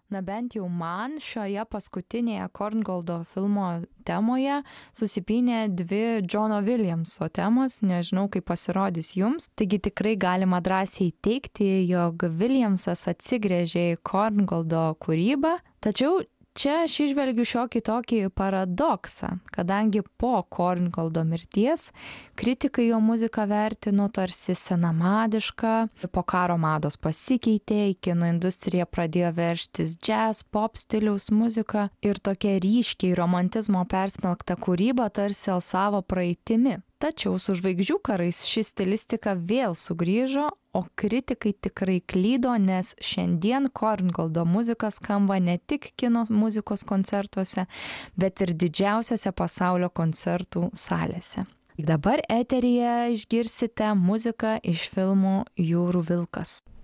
Na bent jau man šioje paskutinėje Korngoldo filmo temoje susipynė dvi Džono Williamso temos, nežinau kaip pasirodys jums. Taigi tikrai galima drąsiai teigti, jog Williamsas atsigręžė į Korngoldo kūrybą, tačiau čia aš įžvelgiu šiokį tokį paradoksą, kadangi po Korngoldo mirties kritikai jo muziką vertino tarsi senamadišką, po karo mados pasikeitė, į kino industriją pradėjo veržtis jazz, pop stiliaus muzika ir tokia ryškiai romantizmo persmelkta kūryba tarsi alsavo praeitimi. Tačiau su žvaigždžių karais ši stilistika vėl sugrįžo, o kritikai tikrai klydo, nes šiandien Korngoldo muzika skamba ne tik kino muzikos koncertuose, bet ir didžiausiose pasaulio koncertų salėse. Dabar eteryje išgirsite muziką iš filmo Jūrų vilkas.